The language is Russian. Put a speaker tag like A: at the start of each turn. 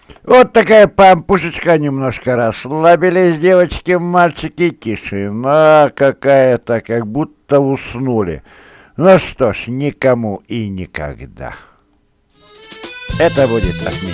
A: Вот такая пампушечка, немножко расслабились девочки, мальчики, тишина какая-то, как будто уснули. Ну что ж, никому и никогда. Это будет от меня.